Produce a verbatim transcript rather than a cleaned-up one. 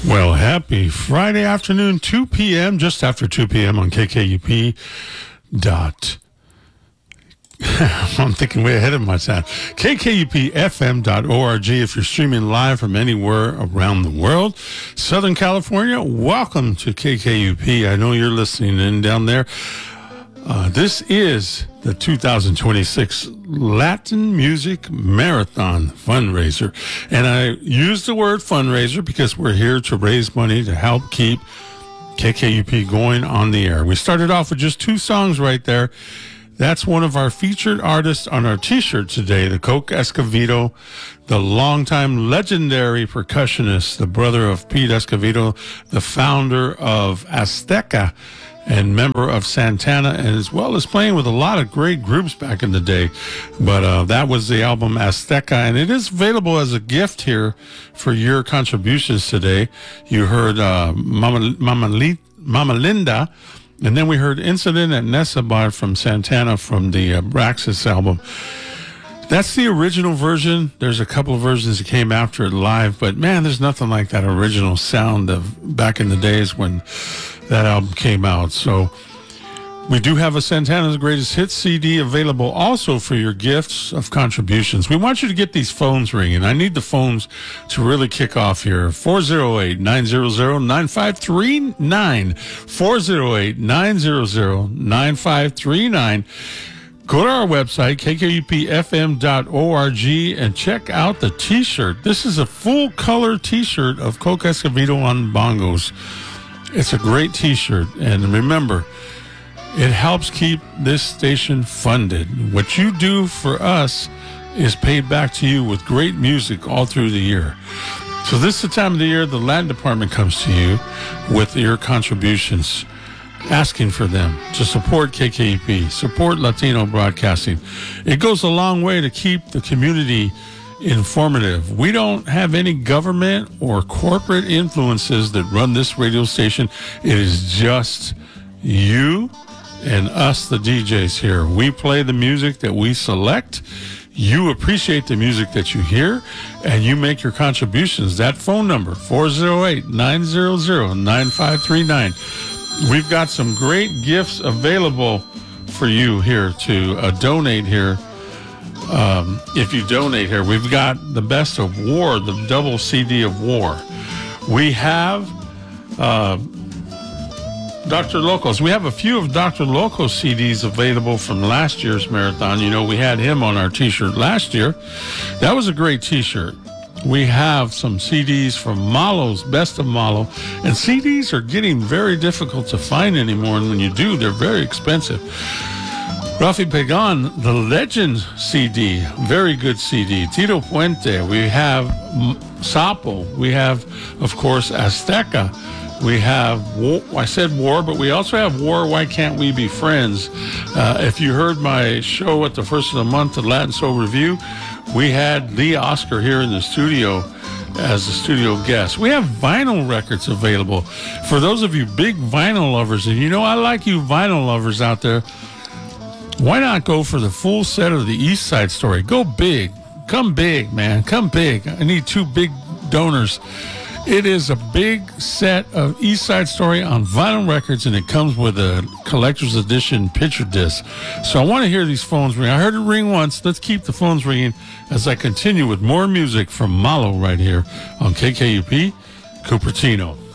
Well, happy Friday afternoon, two p.m., just after two p.m. on K K U P dot. I'm thinking way ahead of myself. K K U P F M dot org. If you're streaming live from anywhere around the world, Southern California, welcome to K K U P. I know you're listening in down there. Uh, this is the two thousand twenty-six Latin Music Marathon fundraiser. And I use the word fundraiser because we're here to raise money to help keep K K U P going on the air. We started off with just two songs right there. That's one of our featured artists on our t-shirt today, the Coke Escovedo, the longtime legendary percussionist, the brother of Pete Escovedo, the founder of Azteca, and member of Santana, and as well as playing with a lot of great groups back in the day. But uh, that was the album Azteca, and it is available as a gift here for your contributions today. You heard uh, Mama, Mama, Li- Mama Linda, and then we heard Incident at Nesabar from Santana from the uh, Braxis album. That's the original version. There's a couple of versions that came after it live, but man, there's nothing like that original sound of back in the days when that album came out. So we do have a Santana's Greatest Hits C D available also for your gifts of contributions. We want you to get these phones ringing. I need the phones to really kick off here. four oh eight, nine hundred, nine five three nine. four oh eight, nine hundred, nine five three nine. Go to our website, K K U P F M dot org, and check out the t-shirt. This is a full color t-shirt of Coke Escovedo on bongos. It's a great t-shirt, and remember, it helps keep this station funded. What you do for us is paid back to you with great music all through the year. So this is the time of the year the Latin Department comes to you with your contributions, asking for them to support K K U P, support Latino broadcasting. It goes a long way to keep the community informative. We don't have any government or corporate influences that run this radio station. It is just you and us, the D Js here. We play the music that we select. You appreciate the music that you hear, and you make your contributions. That phone number, four oh eight, nine hundred, nine five three nine. We've got some great gifts available for you here to uh, donate here. Um, if you donate here, we've got the best of War, the double C D of War. We have uh, Doctor Locos. We have a few of Doctor Locos C Ds available from last year's marathon. You know, we had him on our t-shirt last year. That was a great t-shirt. We have some C Ds from Malo's Best of Malo, and C Ds are getting very difficult to find anymore, and when you do, they're very expensive. Rafi Pagan, the Legend C D, very good C D. Tito Puente, we have Sapo, we have, of course, Azteca, we have, War, I said War, but we also have War, Why Can't We Be Friends? Uh, if you heard my show at the first of the month, the Latin Soul Review, we had Lee Oscar here in the studio as a studio guest. We have vinyl records available. For those of you big vinyl lovers, and you know I like you vinyl lovers out there, why not go for the full set of the East Side Story? Go big. Come big, man. Come big. I need two big donors. It is a big set of East Side Story on vinyl records, and it comes with a collector's edition picture disc. So I want to hear these phones ring. I heard it ring once. Let's keep the phones ringing as I continue with more music from Malo right here on K K U P Cupertino.